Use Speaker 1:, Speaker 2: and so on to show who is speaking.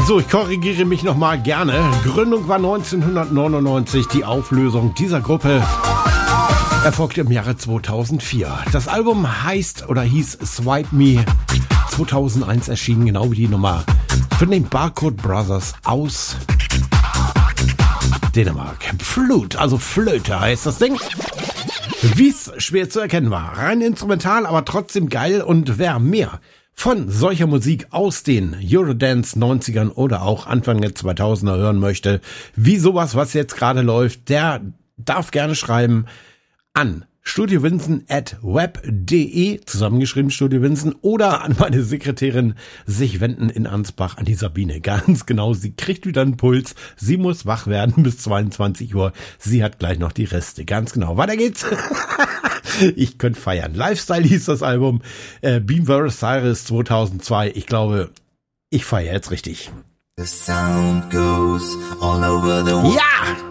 Speaker 1: So, ich korrigiere mich nochmal gerne. Gründung war 1999. Die Auflösung dieser Gruppe erfolgte im Jahre 2004. Das Album hieß Swipe Me. 2001 erschienen, genau wie die Nummer von den Barcode Brothers aus Dänemark. Flute, also Flöte heißt das Ding. Wie es schwer zu erkennen war. Rein instrumental, aber trotzdem geil. Und wer mehr von solcher Musik aus den Eurodance 90ern oder auch Anfang der 2000er hören möchte, wie sowas, was jetzt gerade läuft, der darf gerne schreiben an studiovinzen@web.de, zusammengeschrieben Studio Vinzen, oder an meine Sekretärin sich wenden in Ansbach, an die Sabine. Ganz genau, sie kriegt wieder einen Puls, sie muss wach werden bis 22 Uhr, sie hat gleich noch die Reste. Ganz genau, weiter geht's. Ich könnte feiern. Lifestyle hieß das Album, Beam vs. Cyrus 2002. Ich glaube, ich feiere jetzt richtig.
Speaker 2: The sound goes all over the world.
Speaker 1: Ja!